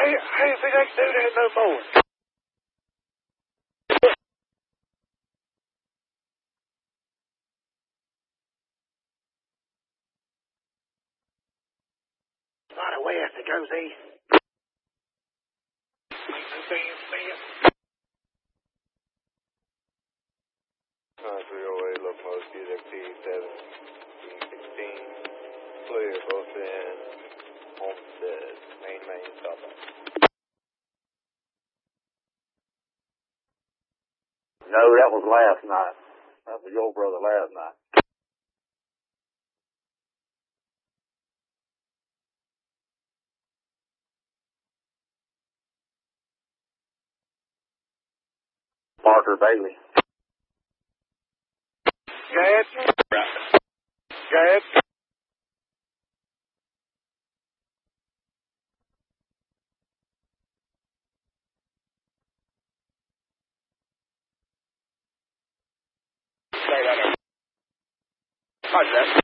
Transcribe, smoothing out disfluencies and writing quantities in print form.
I didn't think I could do that no more. A lot of west that goes east. Bam. 308 locomotive XT7, 16, clear both in Homestead, main southbound. No, that was last night. That was your brother last night. Parker Bailey. Gad. Gad. Roger that.